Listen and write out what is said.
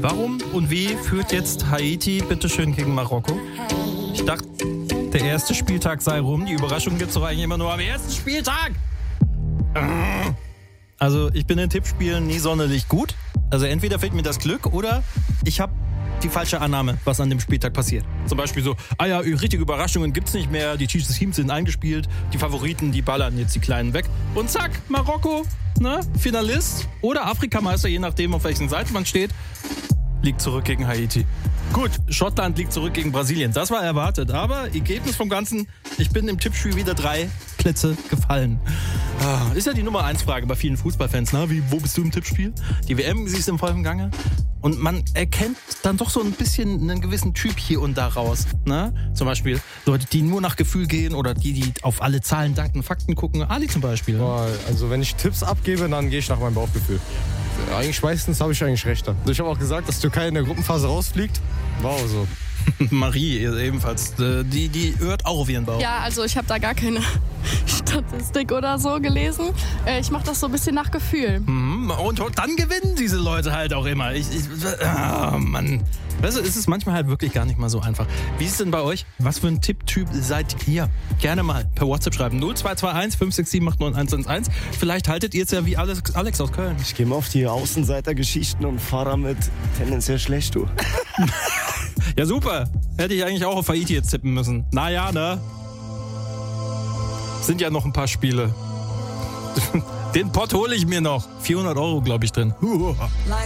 Warum und wie führt jetzt Haiti bitteschön gegen Marokko? Ich dachte, der erste Spieltag sei rum. Die Überraschung gibt es doch eigentlich immer nur am ersten Spieltag. Also ich bin in Tippspielen nie sonderlich gut. Also entweder fehlt mir das Glück oder ich habe die falsche Annahme, was an dem Spieltag passiert. Zum Beispiel so, richtige Überraschungen gibt's nicht mehr, die Teams sind eingespielt, die Favoriten, die ballern jetzt die Kleinen weg. Und zack, Marokko, Finalist oder Afrikameister, je nachdem, auf welchen Seite man steht, liegt zurück gegen Haiti. Gut, Schottland liegt zurück gegen Brasilien. Das war erwartet, aber Ergebnis vom Ganzen, ich bin im Tippspiel wieder 3 Plätze gefallen. Ist ja die Nummer 1 Frage bei vielen Fußballfans. Wo bist du im Tippspiel? Die WM, sie ist im vollen Gange. Und man erkennt dann doch so ein bisschen einen gewissen Typ hier und da raus. Zum Beispiel Leute, die nur nach Gefühl gehen oder die auf alle Zahlen, Daten, Fakten gucken. Ali zum Beispiel. Also wenn ich Tipps abgebe, dann gehe ich nach meinem Bauchgefühl. Eigentlich meistens habe ich eigentlich recht. Ich habe auch gesagt, dass Türkei in der Gruppenphase rausfliegt. War auch so. Marie ebenfalls, die hört auch auf ihren Bauch. Ja, also ich habe da gar keine Statistik oder so gelesen. Ich mache das so ein bisschen nach Gefühl. Und dann gewinnen diese Leute halt auch immer. Mann. Weißt du, ist es manchmal halt wirklich gar nicht mal so einfach. Wie ist es denn bei euch? Was für ein Tipptyp seid ihr? Gerne mal per WhatsApp schreiben. 0221 567 89111. Vielleicht haltet ihr es ja wie Alex aus Köln. Ich gehe mal auf die Außenseitergeschichten und fahre damit tendenziell schlecht, du. Ja, super. Hätte ich eigentlich auch auf Haiti jetzt tippen müssen. Naja, Sind ja noch ein paar Spiele. Den Pott hole ich mir noch. 400 €, glaube ich, drin.